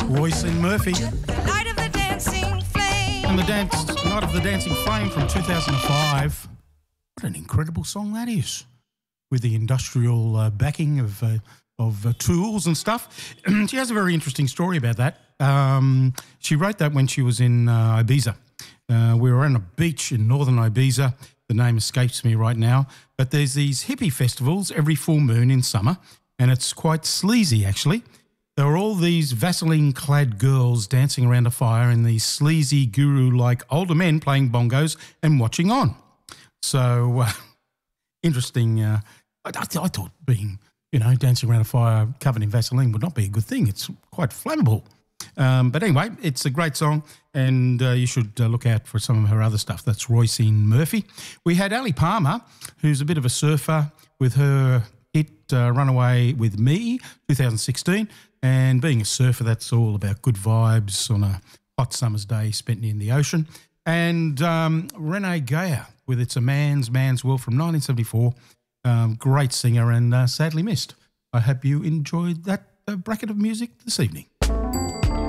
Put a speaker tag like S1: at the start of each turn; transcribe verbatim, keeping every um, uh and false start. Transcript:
S1: Roisin Murphy.
S2: Night of the Dancing Flame.
S1: And the dance, Night of the Dancing Flame from two thousand five. What an incredible song that is, with the industrial uh, backing of uh, of uh, tools and stuff. She has a very interesting story about that. Um, she wrote that when she was in uh, Ibiza. Uh, we were on a beach in northern Ibiza. The name escapes me right now. But there's these hippie festivals every full moon in summer, and it's quite sleazy, actually. There are all these Vaseline-clad girls dancing around a fire and these sleazy guru-like older men playing bongos and watching on. So, uh, interesting. Uh, I, I, I thought being, you know, dancing around a fire covered in Vaseline would not be a good thing. It's quite flammable. Um, but anyway, it's a great song, and uh, you should uh, look out for some of her other stuff. That's Roisin Murphy. We had Ali Palmer, who's a bit of a surfer, with her hit uh, Runaway With Me, two thousand sixteen. And being a surfer, that's all about good vibes on a hot summer's day spent in the ocean. And um, Renee Geyer with It's a Man's Man's World from nineteen seventy-four. Um, great singer and uh, sadly missed. I hope you enjoyed that uh, bracket of music this evening.